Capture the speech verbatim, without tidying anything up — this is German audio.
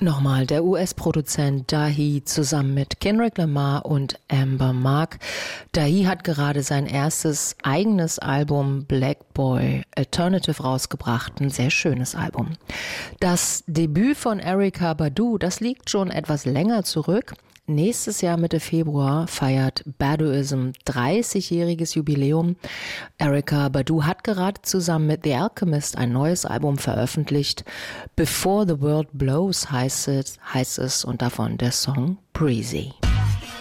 Nochmal der U S-Produzent Dahi zusammen mit Kendrick Lamar und Amber Mark. Dahi hat gerade sein erstes eigenes Album Black Boy Alternative rausgebracht, ein sehr schönes Album. Das Debüt von Erykah Badu, das liegt schon etwas länger zurück. Nächstes Jahr Mitte Februar feiert Baduizm dreißigjähriges Jubiläum. Erykah Badu hat gerade zusammen mit The Alchemist ein neues Album veröffentlicht. Before the World Blows heißt es, heißt es und davon der Song Breezy.